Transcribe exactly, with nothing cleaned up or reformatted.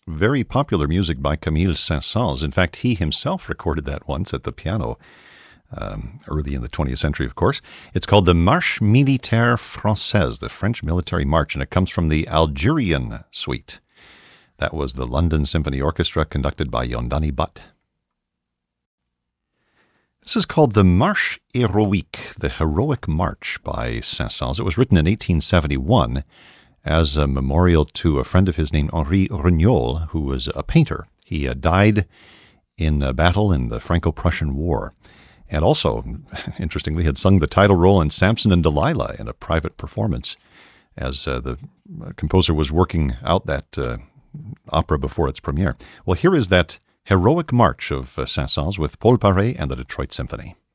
very popular music by Camille Saint-Saëns. In fact, he himself recorded that once at the piano, um, early in the twentieth century, of course. It's called the Marche Militaire Française, the French military march, and it comes from the Algerian Suite. That was the London Symphony Orchestra, conducted by Yondani Butt. This is called the Marche Héroïque, the Heroic March by Saint-Saëns. It was written in eighteen seventy-one as a memorial to a friend of his named Henri Regnault, who was a painter. He uh, died in a battle in the Franco-Prussian War, and also, interestingly, had sung the title role in Samson and Delilah in a private performance as uh, the composer was working out that uh, opera before its premiere. Well, here is that Heroic March of uh, Saint-Saëns with Paul Paré and the Detroit Symphony.